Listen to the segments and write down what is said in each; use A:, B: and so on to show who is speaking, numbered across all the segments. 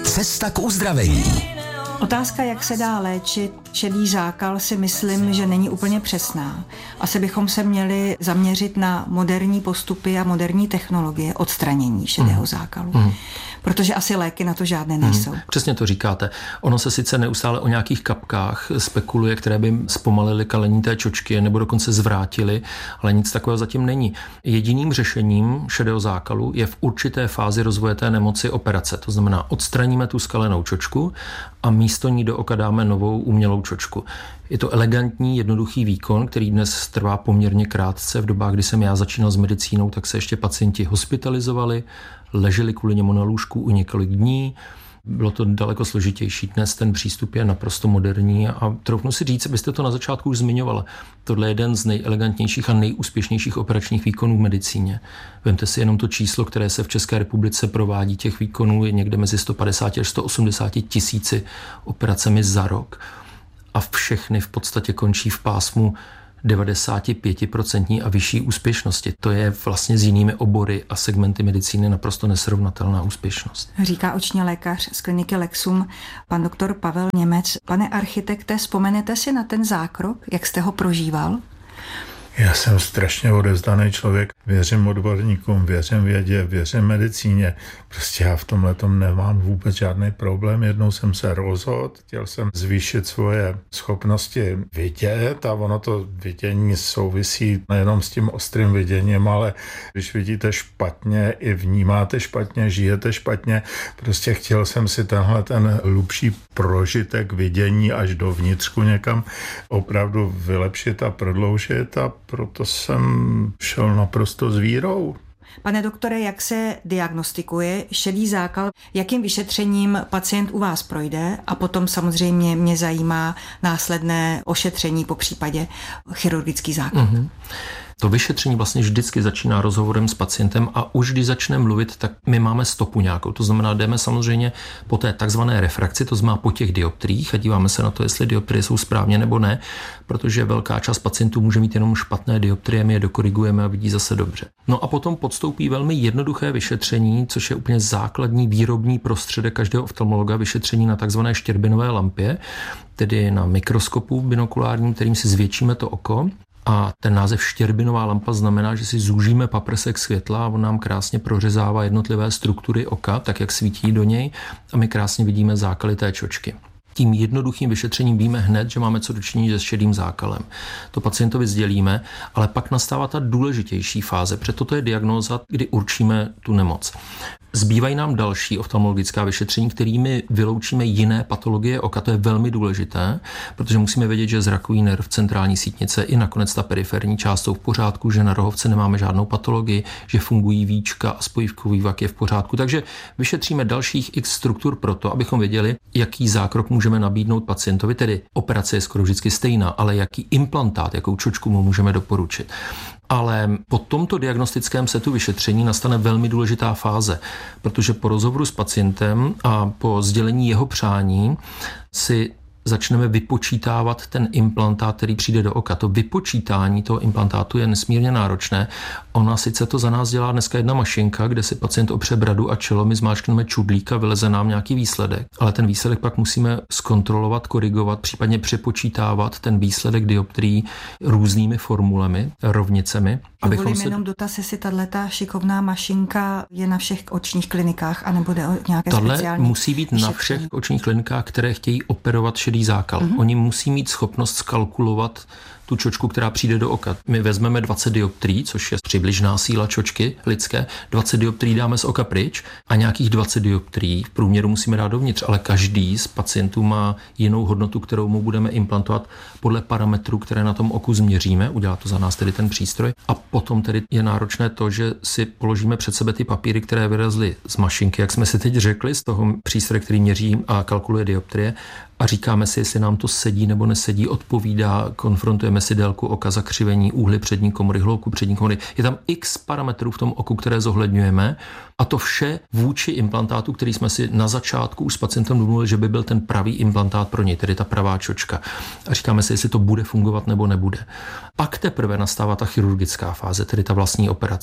A: Cesta k uzdravení.
B: Otázka, jak se dá léčit šedý zákal, si myslím, že není úplně přesná. Asi bychom se měli zaměřit na moderní postupy a moderní technologie odstranění šedého zákalu. Protože asi léky na to žádné nejsou.
C: Přesně to říkáte. Ono se sice neustále o nějakých kapkách spekuluje, které by zpomalily kalení té čočky nebo dokonce zvrátily, ale nic takového zatím není. Jediným řešením šedého zákalu je v určité fázi rozvoje té nemoci operace. To znamená, odstraníme tu skalenou čočku a místo ní do oka dáme novou umělou čočku. Je to elegantní, jednoduchý výkon, který dnes trvá poměrně krátce. V dobách, kdy jsem já začínal s medicínou, tak se ještě pacienti hospitalizovali, leželi kvůli němu na lůžku u několik dní. Bylo to daleko složitější. Dnes ten přístup je naprosto moderní a troufnu si říct, abyste to na začátku už zmiňovala. Tohle je jeden z nejelegantnějších a nejúspěšnějších operačních výkonů v medicíně. Vemte si jenom to číslo, které se v České republice provádí, těch výkonů je někde mezi 150 až 180 tisíci operacemi za rok. A všechny v podstatě končí v pásmu 95% a vyšší úspěšnosti. To je vlastně s jinými obory a segmenty medicíny naprosto nesrovnatelná úspěšnost.
B: Říká oční lékař z kliniky Lexum, pan doktor Pavel Němec. Pane architekte, vzpomenete si na ten zákrok, jak jste ho prožíval?
D: Já jsem strašně odevzdaný člověk. Věřím odborníkům, věřím vědě, věřím medicíně. Prostě já v tomhletom nemám vůbec žádný problém. Jednou jsem se rozhodl, chtěl jsem zvýšit svoje schopnosti vidět a ono to vidění souvisí nejenom s tím ostrým viděním, ale když vidíte špatně, i vnímáte špatně, žijete špatně. Prostě chtěl jsem si tenhle ten hlubší prožitek vidění až do vnitřku někam opravdu vylepšit a prodloužit a proto jsem šel naprosto s vírou.
B: Pane doktore, jak se diagnostikuje šedý zákal? Jakým vyšetřením pacient u vás projde? A potom samozřejmě mě zajímá následné ošetření, po případě chirurgický zákrok.
C: To vyšetření vlastně vždycky začíná rozhovorem s pacientem a už když začneme mluvit, tak my máme stopu nějakou. To znamená, jdeme samozřejmě po té takzvané refrakci, to znamená po těch dioptriích a díváme se na to, jestli dioptrie jsou správně nebo ne, protože velká část pacientů může mít jenom špatné dioptrie, my je dokorigujeme a vidí zase dobře. No a potom podstoupí velmi jednoduché vyšetření, což je úplně základní výrobní prostředek každého oftalmologa, vyšetření na takzvané štěrbinové lampě, tedy na mikroskopu binokulárním, kterým si zvětšíme to oko. A ten název štěrbinová lampa znamená, že si zúžíme paprsek světla a on nám krásně prořezává jednotlivé struktury oka, tak jak svítí do něj a my krásně vidíme zákaly té čočky. Tím jednoduchým vyšetřením víme hned, že máme co dočinění se šedým zákalem. To pacientovi sdělíme, ale pak nastává ta důležitější fáze, protože toto je diagnóza, kdy určíme tu nemoc. Zbývají nám další oftalmologická vyšetření, kterými vyloučíme jiné patologie oka. To je velmi důležité, protože musíme vědět, že zrakový nerv, centrální sítnice i nakonec ta periferní část jsou v pořádku, že na rohovce nemáme žádnou patologii, že fungují víčka a spojivkový vak je v pořádku. Takže vyšetříme dalších x struktur proto, abychom věděli, jaký zákrok můžeme nabídnout pacientovi, tedy operace je skoro vždycky stejná, ale jaký implantát, jakou čočku mu můžeme doporučit. Ale po tomto diagnostickém setu vyšetření nastane velmi důležitá fáze, protože po rozhovoru s pacientem a po sdělení jeho přání si začneme vypočítávat ten implantát, který přijde do oka. To vypočítání toho implantátu je nesmírně náročné. Ona sice to za nás dělá dneska jedna mašinka, kde si pacient opře bradu a čelo, my zmáčkneme čudlík a vyleze nám nějaký výsledek. Ale ten výsledek pak musíme zkontrolovat, korigovat, případně přepočítávat ten výsledek dioptrií různými formulemi, rovnicemi.
B: Dovolím jenom dotaz, jestli tato šikovná mašinka je na všech očních klinikách, anebo jde o nějaké speciální
C: musí být na všech očních klinikách, které chtějí operovat šedý zákal. Oni musí mít schopnost skalkulovat tu čočku, která přijde do oka. My vezmeme 20 dioptrií, což je přibližná síla čočky lidské, 20 dioptrií dáme z oka pryč a nějakých 20 dioptrií v průměru musíme dát dovnitř, ale každý z pacientů má jinou hodnotu, kterou mu budeme implantovat podle parametrů, které na tom oku změříme, udělá to za nás tedy ten přístroj a potom tedy je náročné to, že si položíme před sebe ty papíry, které vylezly z mašinky, jak jsme si teď řekli, z toho přístroje, který měří a kalkuluje dioptrie a říkáme si, jestli nám to sedí nebo nesedí, odpovídá, konfrontujeme si délku oka, zakřivení, úhly přední komory, hloubku přední komory. Je tam x parametrů v tom oku, které zohledňujeme a to vše vůči implantátu, který jsme si na začátku už s pacientem domluvili, že by byl ten pravý implantát pro něj, tedy ta pravá čočka. A říkáme si, jestli to bude fungovat nebo nebude. Pak teprve nastává ta chirurgická fáze, tedy ta vlastní operace.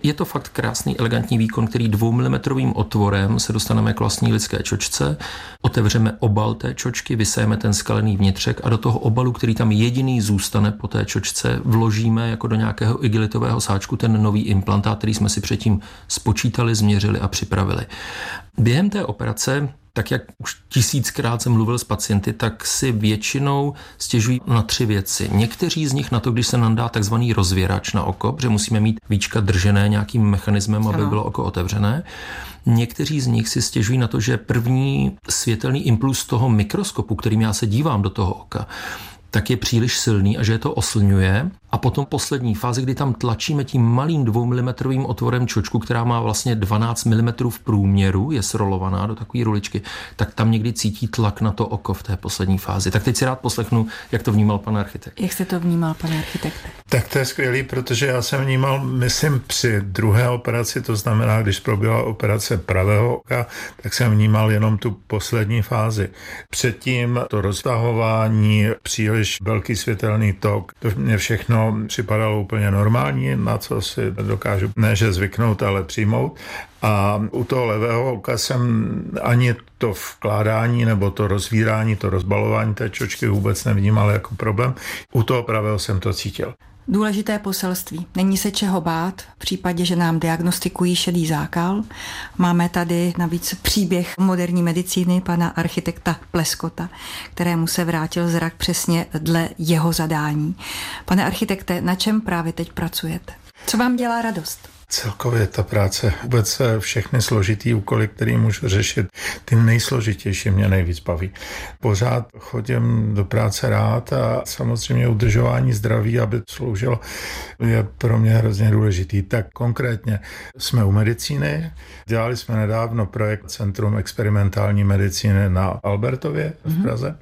C: Je to fakt krásný, elegantní výkon, který 2 mm otvorem se dostaneme k vlastní lidské čočce, otevřeme obal té čočky, vysejeme ten skalený vnitřek a do toho obalu, který tam jediný zůstane po té čočce, vložíme jako do nějakého igelitového sáčku ten nový implantát, který jsme si předtím spočítali, změřili a připravili. Během té operace, tak jak už 1000krát jsem mluvil s pacienty, tak si většinou stěžují na 3 věci. Někteří z nich na to, když se nám dá takzvaný rozvěrač na oko, protože musíme mít víčka držené nějakým mechanismem, aby bylo oko otevřené. Někteří z nich si stěžují na to, že první světelný impuls toho mikroskopu, kterým já se dívám do toho oka, tak je příliš silný a že je to oslňuje. A potom poslední fáze, kdy tam tlačíme tím malým 2 mm otvorem čočku, která má vlastně 12 mm v průměru, je srolovaná do takové ruličky, tak tam někdy cítí tlak na to oko v té poslední fázi. Tak teď si rád poslechnu, jak to vnímal pan architekt.
B: Jak jste to vnímal, pane architekte?
D: Tak to je skvělý, protože já jsem vnímal, myslím, při druhé operaci, to znamená, když proběhla operace pravého oka, tak jsem vnímal jenom tu poslední fázi. Předtím to roztahování, příliš velký světelný tok, to mě všechno připadalo úplně normální, na co si dokážu ne že zvyknout, ale přijmout. A u toho levého oka jsem ani to vkládání nebo to rozvírání, to rozbalování té čočky vůbec nevnímal jako problém. U toho pravého jsem to cítil.
B: Důležité poselství. Není se čeho bát v případě, že nám diagnostikují šedý zákal. Máme tady navíc příběh moderní medicíny pana architekta Pleskota, kterému se vrátil zrak přesně dle jeho zadání. Pane architekte, na čem právě teď pracujete? Co vám dělá radost?
D: Celkově ta práce, vůbec všechny složitý úkoly, který můžu řešit, ty nejsložitější mě nejvíc baví. Pořád chodím do práce rád a samozřejmě udržování zdraví, aby sloužilo, je pro mě hrozně důležitý. Tak konkrétně jsme u medicíny, dělali jsme nedávno projekt Centrum experimentální medicíny na Albertově v Praze.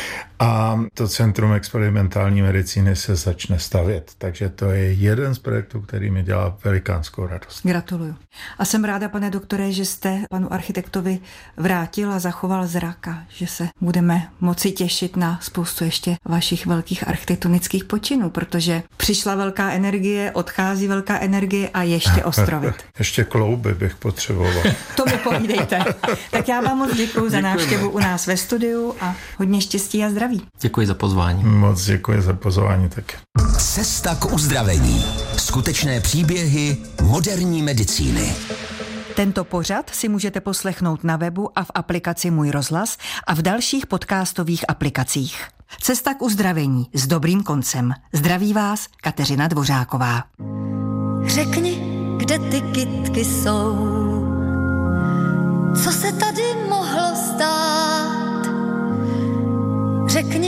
D: A to Centrum experimentální medicíny se začne stavět. Takže to je jeden z projektů, který mi dělá velikánskou radost.
B: Gratuluju. A jsem ráda, pane doktore, že jste panu architektovi vrátil a zachoval zrak a že se budeme moci těšit na spoustu ještě vašich velkých architektonických počinů, protože přišla velká energie, odchází velká energie a ještě ostrovit.
D: Ještě klouby bych potřeboval.
B: To mi povídejte. Tak já vám moc děkuju za návštěvu u nás ve studiu a hodně štěstí a zdraví.
C: Děkuji za pozvání.
D: Moc děkuji za pozvání taky.
A: Cesta k uzdravení. Skutečné příběhy moderní medicíny.
B: Tento pořad si můžete poslechnout na webu a v aplikaci Můj rozhlas a v dalších podcastových aplikacích. Cesta k uzdravení s dobrým koncem. Zdraví vás Kateřina Dvořáková.
E: Řekni, kde ty kytky jsou, co se tady mohlo stát? Řekni,